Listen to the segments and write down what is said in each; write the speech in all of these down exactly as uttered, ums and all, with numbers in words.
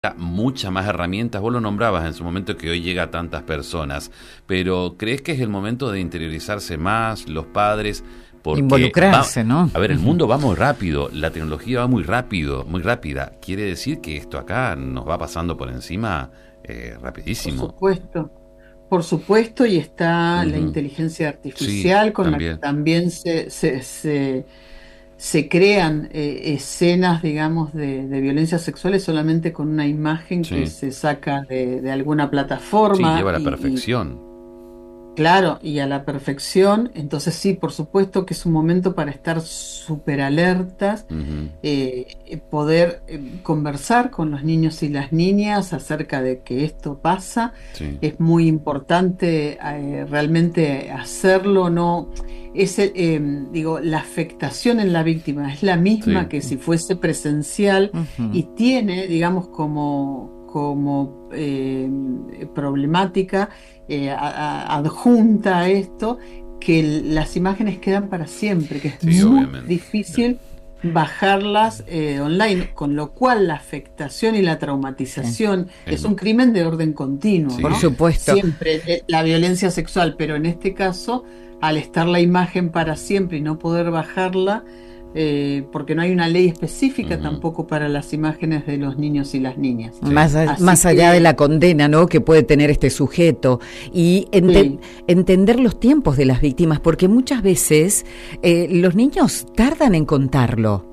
muchas más herramientas. Vos lo nombrabas en su momento, que hoy llega a tantas personas, pero ¿crees que es el momento de interiorizarse más los padres? Porque involucrarse, va, ¿no? A ver, el mundo va muy rápido, la tecnología va muy rápido, muy rápida. Quiere decir que esto acá nos va pasando por encima eh, rapidísimo. Por supuesto, por supuesto, y está Uh-huh. la inteligencia artificial, sí, con también. la que también se, se, se, se crean eh, escenas, digamos, de, de violencias sexuales solamente con una imagen Sí. que se saca de, de alguna plataforma. Sí, lleva a la y, perfección. y, Claro, y a la perfección. Entonces sí, por supuesto que es un momento para estar súper alertas, Uh-huh. eh, poder eh, conversar con los niños y las niñas acerca de que esto pasa. Sí. Es muy importante eh, realmente hacerlo, ¿no? Es, eh, digo, la afectación en la víctima es la misma Sí. que si fuese presencial. Uh-huh. Y tiene, digamos, como, como eh, problemática Eh, a, a, adjunta a esto, que el, las imágenes quedan para siempre, que es Sí, muy obviamente. difícil bajarlas eh, online, con lo cual la afectación y la traumatización sí. es un crimen de orden continuo, Sí. ¿no? Por supuesto. Siempre eh, la violencia sexual, pero en este caso, al estar la imagen para siempre y no poder bajarla, Eh, porque no hay una ley específica Uh-huh. tampoco para las imágenes de los niños y las niñas. Sí. Más, a, más allá que, de la condena, ¿no?, que puede tener este sujeto, y ente- sí. entender los tiempos de las víctimas, porque muchas veces eh, los niños tardan en contarlo.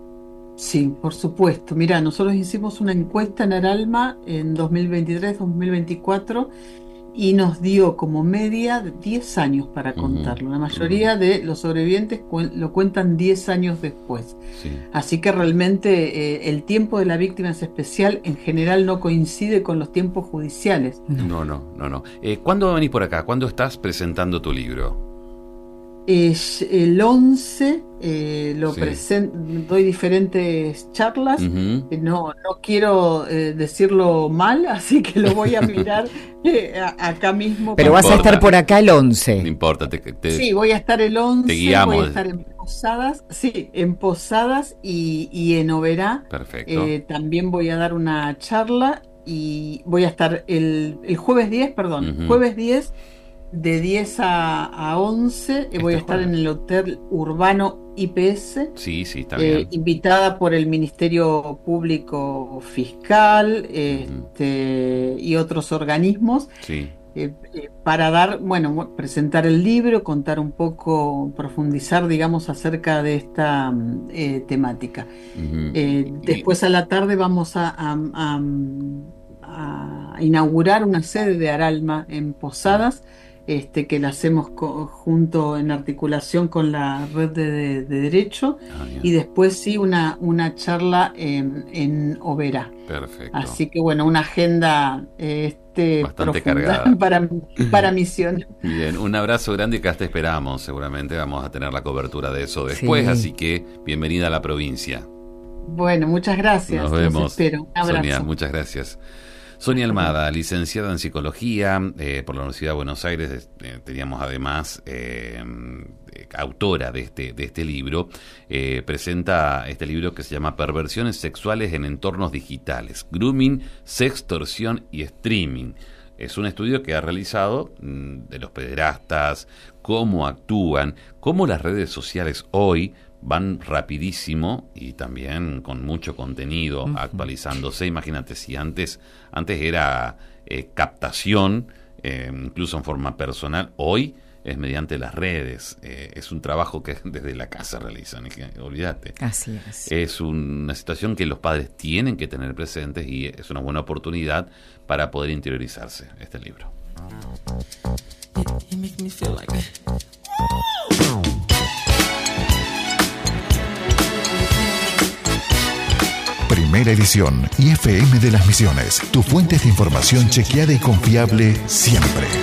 Sí, por supuesto. Mira, nosotros hicimos una encuesta en Aralma en dos mil veintitrés, dos mil veinticuatro, y nos dio como media diez años para contarlo. Uh-huh. La mayoría uh-huh. de los sobrevivientes cu- lo cuentan diez años después. Sí. Así que realmente eh, el tiempo de la víctima es especial. En general no coincide con los tiempos judiciales. No, no, no, no. Eh, ¿Cuándo venís por acá? ¿Cuándo estás presentando tu libro? Es el once, eh, lo sí. presento, doy diferentes charlas. Uh-huh. No, no quiero eh, decirlo mal, así que lo voy a mirar eh, a, acá mismo. Pero vas a estar por acá el once. No importa. Te, te, sí, voy a estar el once, te guiamos. Voy a estar en Posadas, sí, en Posadas y, y en Oberá. Perfecto. Eh, también voy a dar una charla y voy a estar el, el jueves diez, perdón, uh-huh. jueves diez. De diez a, a once este voy a estar jueves. En el Hotel Urbano I P S. Sí, sí, está eh, bien. Invitada por el Ministerio Público Fiscal este, uh-huh. y otros organismos. Sí. Eh, eh, para dar, bueno, presentar el libro, contar un poco, profundizar, digamos, acerca de esta eh, temática. Uh-huh. Eh, después a la tarde vamos a, a, a, a inaugurar una sede de Aralma en Posadas. Este, que la hacemos co- junto en articulación con la red de, de, de derecho, ah, y después sí una, una charla en, en Oberá. Perfecto. Así que bueno, una agenda este, bastante cargada para, para misión. Bien, un abrazo grande y acá te esperamos, seguramente vamos a tener la cobertura de eso después, sí. Así que bienvenida a la provincia. Bueno, muchas gracias. Nos vemos. Los espero. Un abrazo. Sonia, muchas gracias. Sonia Almada, licenciada en Psicología eh, por la Universidad de Buenos Aires, eh, teníamos además eh, eh, autora de este, de este libro, eh, presenta este libro que se llama Perversiones sexuales en entornos digitales, grooming, sextorsión y streaming. Es un estudio que ha realizado mmm, de los pederastas, cómo actúan, cómo las redes sociales hoy van rapidísimo y también con mucho contenido uh-huh. actualizándose. Imagínate si antes antes era eh, captación, eh, incluso en forma personal, hoy es mediante las redes. Eh, es un trabajo que desde la casa realizan, olvídate. Así es. Es una situación que los padres tienen que tener presentes y es una buena oportunidad para poder interiorizarse este libro. Primera edición I F M de las Misiones, tu fuente de información chequeada y confiable siempre.